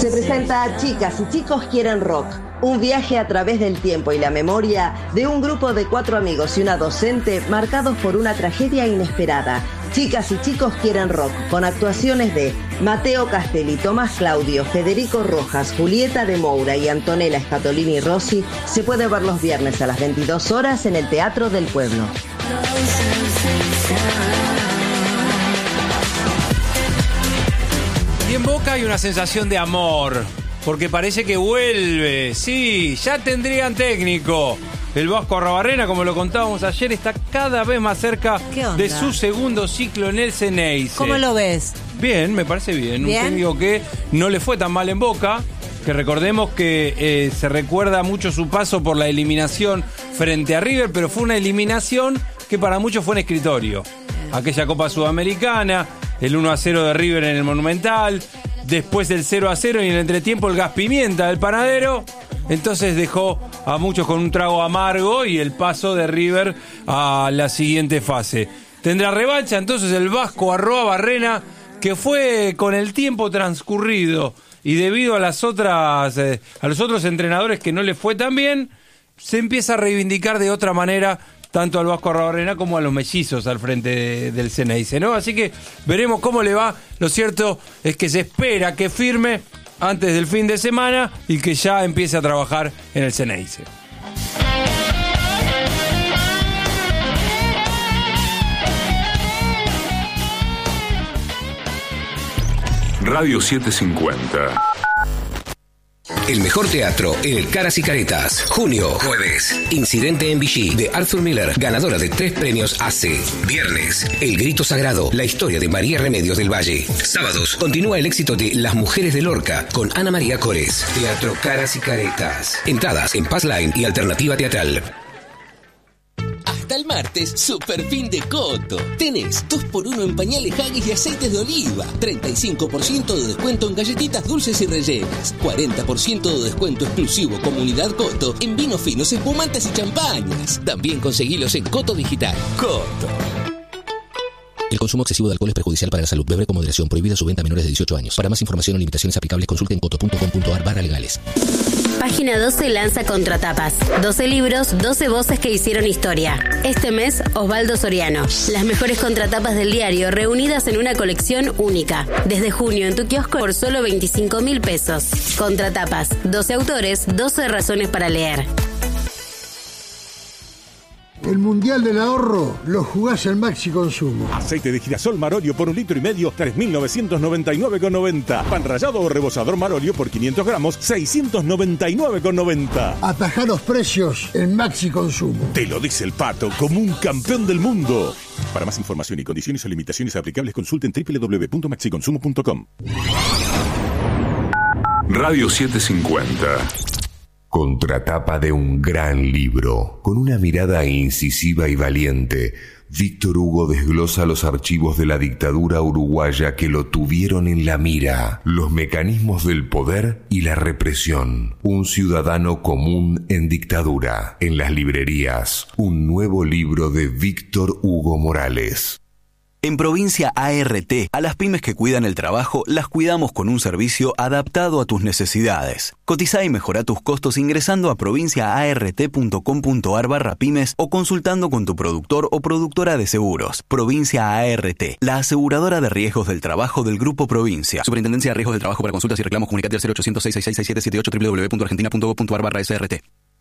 Se presenta Chicas y Chicos Quieren Rock, un viaje a través del tiempo y la memoria de un grupo de 4 amigos y una docente marcados por una tragedia inesperada. Chicas y Chicos Quieren Rock, con actuaciones de Mateo Castelli, Tomás Claudio, Federico Rojas, Julieta de Moura y Antonella Scatolini Rossi, se puede ver los viernes a las 22 horas en el Teatro del Pueblo. Y en Boca hay una sensación de amor, porque parece que vuelve. Sí, ya tendrían técnico. El Vasco Arrobarrena, como lo contábamos ayer, está cada vez más cerca de su segundo ciclo en el Ceneice. ¿Cómo lo ves? Bien, me parece bien. Un técnico que no le fue tan mal en Boca, que recordemos que se recuerda mucho su paso por la eliminación frente a River, pero fue una eliminación que para muchos fue en escritorio. Aquella Copa Sudamericana, el 1-0 de River en el Monumental, después el 0-0 y en el entretiempo el gas pimienta del panadero. Entonces dejó a muchos con un trago amargo y el paso de River a la siguiente fase. Tendrá revancha entonces el Vasco Arrobarrena, que fue con el tiempo transcurrido y debido a los otros entrenadores que no le fue tan bien, se empieza a reivindicar de otra manera tanto al Vasco Arrobarrena como a los mellizos al frente del Ceneice, ¿no? Así que veremos cómo le va. Lo cierto es que se espera que firme antes del fin de semana y que ya empiece a trabajar en el Ceneice. Radio 750. El mejor teatro en el Caras y Caretas. Junio, jueves. Incidente en Vichy, de Arthur Miller, ganadora de 3 premios ACE. Viernes, El Grito Sagrado, la historia de María Remedios del Valle. Sábados, continúa el éxito de Las Mujeres de Lorca, con Ana María Cores. Teatro Caras y Caretas. Entradas en Passline y Alternativa Teatral. Hasta el martes, super fin de Coto. Tenés 2x1 en pañales Haggis y aceites de oliva. 35% de descuento en galletitas dulces y rellenas. 40% de descuento exclusivo Comunidad Coto en vinos finos, espumantes y champañas. También conseguilos en Coto Digital. Coto. El consumo excesivo de alcohol es perjudicial para la salud. Beber con moderación. Prohibida su venta a menores de 18 años. Para más información o limitaciones aplicables, consulte en coto.com.ar/legales. Página 12 lanza Contratapas. 12 libros, 12 voces que hicieron historia. Este mes, Osvaldo Soriano. Las mejores contratapas del diario reunidas en una colección única. Desde junio en tu kiosco por solo 25.000 pesos. Contratapas. 12 autores, 12 razones para leer. El Mundial del Ahorro lo jugás en Maxi Consumo. Aceite de girasol Marolio por 1,5 litros, 3.999,90. Pan rallado o rebozador Marolio por 500 gramos, 699,90. Atajá los precios en Maxi Consumo. Te lo dice el Pato, como un campeón del mundo. Para más información y condiciones o limitaciones aplicables, consulten www.maxiconsumo.com. Radio 750. Contratapa de un gran libro. Con una mirada incisiva y valiente, Víctor Hugo desglosa los archivos de la dictadura uruguaya que lo tuvieron en la mira, los mecanismos del poder y la represión. Un ciudadano común en dictadura. En las librerías, un nuevo libro de Víctor Hugo Morales. En Provincia ART, a las pymes que cuidan el trabajo, las cuidamos con un servicio adaptado a tus necesidades. Cotizá y mejorá tus costos ingresando a provinciaart.com.ar/pymes o consultando con tu productor o productora de seguros. Provincia ART, la aseguradora de riesgos del trabajo del Grupo Provincia. Superintendencia de Riesgos del Trabajo. Para consultas y reclamos, comunicate al 0800 666 6778 www.argentina.gov.ar/SRT.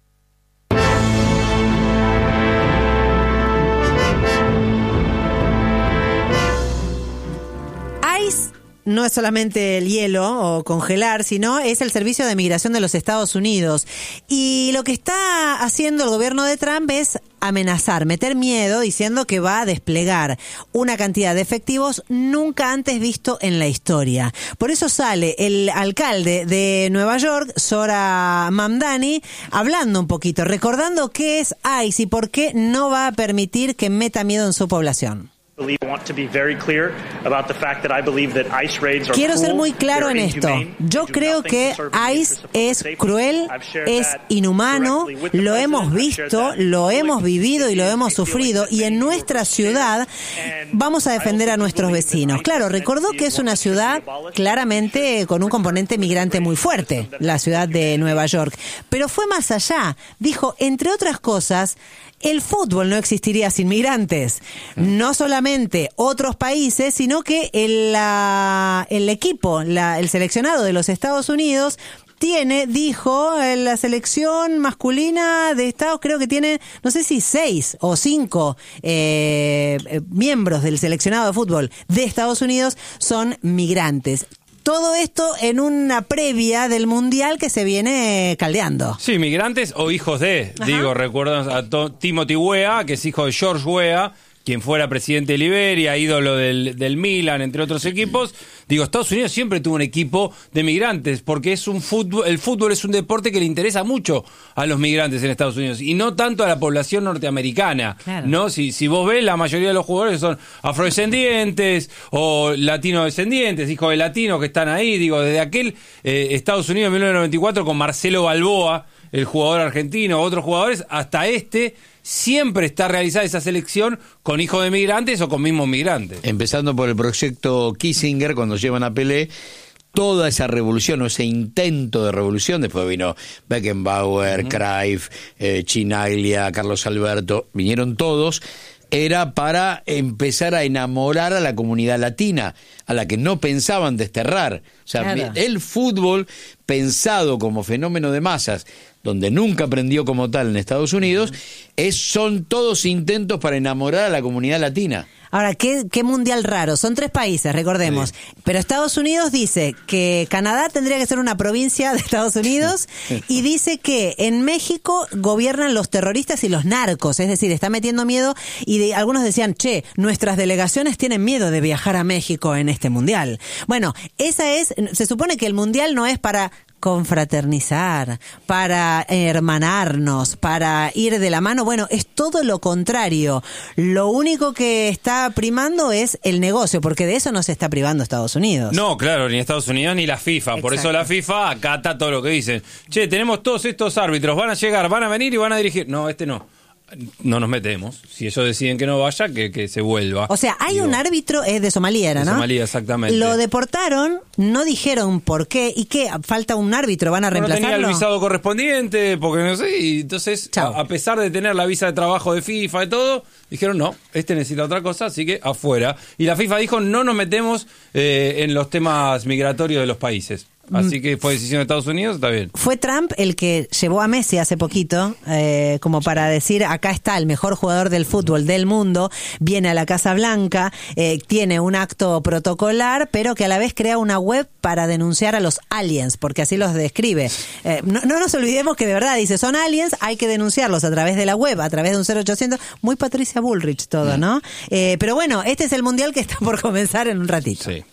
No es solamente el hielo o congelar, sino es el Servicio de Migración de los Estados Unidos. Y lo que está haciendo el gobierno de Trump es amenazar, meter miedo, diciendo que va a desplegar una cantidad de efectivos nunca antes visto en la historia. Por eso sale el alcalde de Nueva York, Zohran Mamdani, hablando un poquito, recordando qué es ICE y por qué no va a permitir que meta miedo en su población. Quiero ser muy claro en esto. Yo creo que ICE es cruel, es inhumano, lo hemos visto, lo hemos vivido y lo hemos sufrido, y en nuestra ciudad vamos a defender a nuestros vecinos. Claro, recordó que es una ciudad claramente con un componente migrante muy fuerte, la ciudad de Nueva York, pero fue más allá. Dijo, entre otras cosas, el fútbol no existiría sin migrantes. No solamente otros países, sino que el equipo, el seleccionado de los Estados Unidos dijo, la selección masculina de Estados, creo que tiene, no sé si 6 o 5 miembros del seleccionado de fútbol de Estados Unidos son migrantes. Todo esto en una previa del Mundial que se viene caldeando. Sí, migrantes o hijos de. Ajá. Digo, recuerdo a Timothy Weah, que es hijo de George Weah, quien fuera presidente de Liberia, ídolo del Milan, entre otros equipos. Digo, Estados Unidos siempre tuvo un equipo de migrantes, porque es el fútbol es un deporte que le interesa mucho a los migrantes en Estados Unidos, y no tanto a la población norteamericana. Claro. ¿No? Si vos ves, la mayoría de los jugadores son afrodescendientes o latino-descendientes, hijos de latinos que están ahí. Digo, desde aquel Estados Unidos en 1994 con Marcelo Balboa, el jugador argentino, otros jugadores, hasta siempre está realizada esa selección con hijos de migrantes o con mismos migrantes. Empezando por el proyecto Kissinger, cuando llevan a Pelé, toda esa revolución o ese intento de revolución, después vino Beckenbauer, Cruyff, Chinaglia, Carlos Alberto, vinieron todos, era para empezar a enamorar a la comunidad latina, a la que no pensaban desterrar. O sea, claro, el fútbol pensado como fenómeno de masas, donde nunca aprendió como tal en Estados Unidos, son todos intentos para enamorar a la comunidad latina. Ahora, ¿qué mundial raro? Son 3 países, recordemos. Sí. Pero Estados Unidos dice que Canadá tendría que ser una provincia de Estados Unidos y dice que en México gobiernan los terroristas y los narcos. Es decir, está metiendo miedo, y algunos decían, nuestras delegaciones tienen miedo de viajar a México en este mundial. Bueno, se supone que el mundial no es para confraternizar, para hermanarnos, para ir de la mano. Bueno, es todo lo contrario. Lo único que está primando es el negocio, porque de eso no se está privando Estados Unidos. No, claro, ni Estados Unidos ni la FIFA. Exacto. Por eso la FIFA acata todo lo que dicen. Tenemos todos estos árbitros, van a llegar, van a venir y van a dirigir. No, no nos metemos. Si ellos deciden que no vaya, que se vuelva. O sea, hay un árbitro, es de Somalia, ¿no? De Somalia, exactamente. Lo deportaron, no dijeron por qué. ¿Y qué? ¿Falta un árbitro? ¿Van a reemplazarlo? No tenía el visado correspondiente, porque no sé. Y entonces, a pesar de tener la visa de trabajo de FIFA y todo, dijeron, no, necesita otra cosa, así que afuera. Y la FIFA dijo, no nos metemos en los temas migratorios de los países. Así que fue decisión de Estados Unidos, está bien. Fue Trump el que llevó a Messi hace poquito, como para decir, acá está el mejor jugador del fútbol del mundo, viene a la Casa Blanca, tiene un acto protocolar, pero que a la vez crea una web para denunciar a los aliens, porque así los describe. No nos olvidemos que de verdad dice, son aliens, hay que denunciarlos a través de la web, a través de un 0800, muy Patricia Bullrich todo, ¿no? Pero bueno, este es el mundial que está por comenzar en un ratito. Sí.